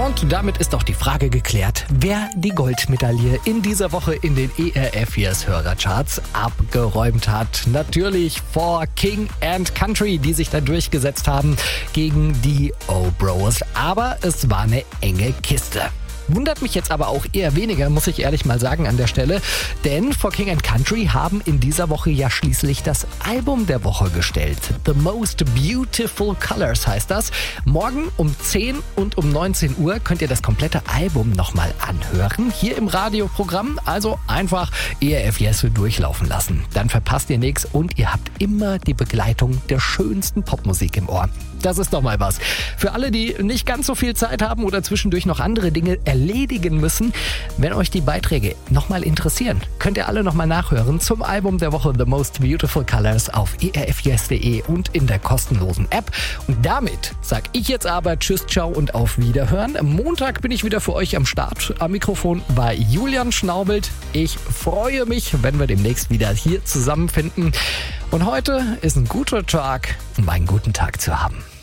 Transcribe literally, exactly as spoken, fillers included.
Und damit ist auch die Frage geklärt, wer die Goldmedaille in dieser Woche in den E R F Yes Hörercharts abgeräumt hat. Natürlich For King and Country, die sich da durchgesetzt haben gegen die O-Bros. Aber es war eine enge Kiste. Wundert mich jetzt aber auch eher weniger, muss ich ehrlich mal sagen an der Stelle, denn For King and Country haben in dieser Woche ja schließlich das Album der Woche gestellt. The Most Beautiful Colors heißt das. Morgen um zehn und um neunzehn Uhr könnt ihr das komplette Album nochmal anhören, hier im Radioprogramm. Also einfach E R F Yes durchlaufen lassen. Dann verpasst ihr nichts und ihr habt immer die Begleitung der schönsten Popmusik im Ohr. Das ist doch mal was. Für alle, die nicht ganz so viel Zeit haben oder zwischendurch noch andere Dinge erledigen müssen, wenn euch die Beiträge nochmal interessieren, könnt ihr alle nochmal nachhören zum Album der Woche The Most Beautiful Colors auf e r f yes punkt de und in der kostenlosen App. Und damit sag ich jetzt aber Tschüss, ciao und auf Wiederhören. Montag bin ich wieder für euch am Start. Am Mikrofon war Julian Schnaubelt. Ich freue mich, wenn wir demnächst wieder hier zusammenfinden. Und heute ist ein guter Tag, um einen guten Tag zu haben.